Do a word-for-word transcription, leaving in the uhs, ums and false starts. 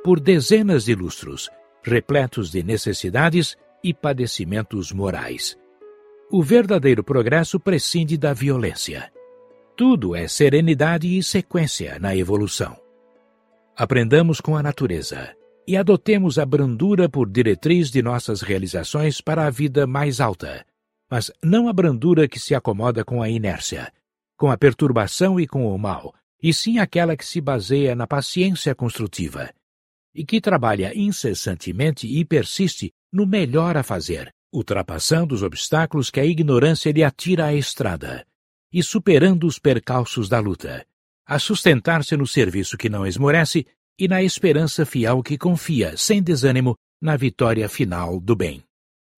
por dezenas de lustros, repletos de necessidades e padecimentos morais. O verdadeiro progresso prescinde da violência. Tudo é serenidade e sequência na evolução. Aprendamos com a natureza e adotemos a brandura por diretriz de nossas realizações para a vida mais alta, mas não a brandura que se acomoda com a inércia, com a perturbação e com o mal, e sim aquela que se baseia na paciência construtiva e que trabalha incessantemente e persiste no melhor a fazer, ultrapassando os obstáculos que a ignorância lhe atira à estrada e superando os percalços da luta, a sustentar-se no serviço que não esmorece e na esperança fiel que confia, sem desânimo, na vitória final do bem.